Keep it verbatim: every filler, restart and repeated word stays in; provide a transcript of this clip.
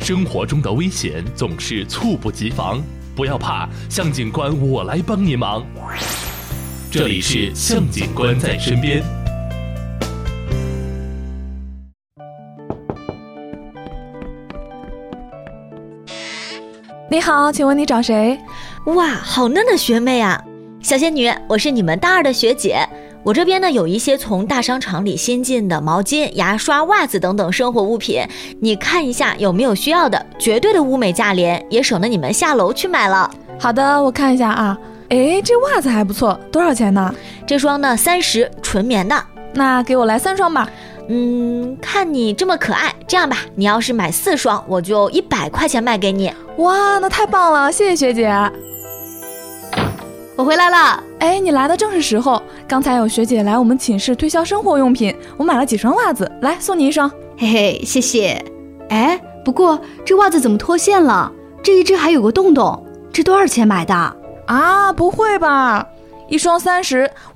生活中的危险总是猝不及防，不要怕，向警官我来帮您忙。这里是向警官在身边。 你好，请问你找谁？ 哇，好嫩的学妹啊！小仙女，我是你们大二的学姐。我这边呢有一些从大商场里新进的毛巾、牙刷、袜子等等生活物品，你看一下有没有需要的，绝对的物美价廉，也省得你们下楼去买了。 好的，我看一下啊。诶，这袜子还不错，多少钱呢？ 这双呢三十，纯棉的。 那给我来三双吧。 嗯，看你这么可爱，这样吧，你要是买四双，我就一百块钱卖给你。 哇，那太棒了，谢谢学姐。 我回来了。 哎，你来的正是时候，刚才有学姐来我们寝室推销生活用品，我买了几双袜子，来送你一双。 嘿嘿，谢谢。哎，不过这袜子怎么脱线了？这一只还有个洞洞，这多少钱买的？ 啊，不会吧，一双三十。